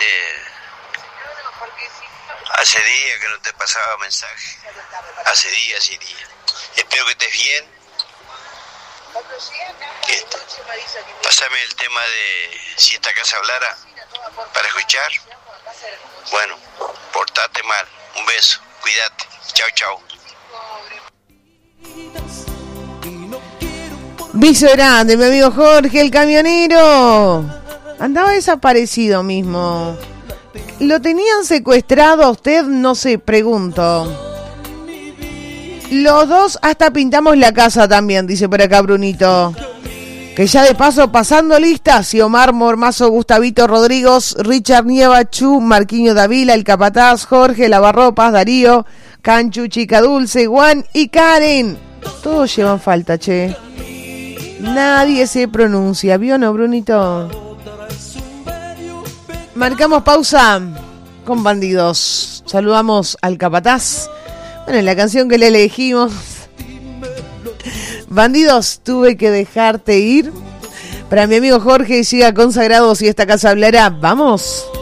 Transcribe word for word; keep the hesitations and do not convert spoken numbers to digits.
Este, hace días que no te pasaba mensaje. Hace días y días. Espero que estés bien. Este, pásame el tema de Si esta casa hablara para escuchar. Bueno, portate mal. Un beso. Cuídate. Chao, chao. Viso grande, mi amigo Jorge, el camionero. Andaba desaparecido mismo. ¿Lo tenían secuestrado a usted? No sé, pregunto. Los dos hasta pintamos la casa también, dice por acá Brunito. Que ya de paso pasando listas. Xiomar Mormazo, Gustavito Rodríguez, Richard Nieva, Chu, Marquiño Davila, El Capataz, Jorge Lavarropas, Darío, Canchu, Chica Dulce, Juan y Karen. Todos llevan falta, che. Nadie se pronuncia, ¿vio no, Brunito? Marcamos pausa con Bandidos. Saludamos al Capataz. Bueno, la canción que le elegimos, Bandidos, tuve que dejarte ir. Para mi amigo Jorge, siga consagrado Si esta casa hablara. Vamos.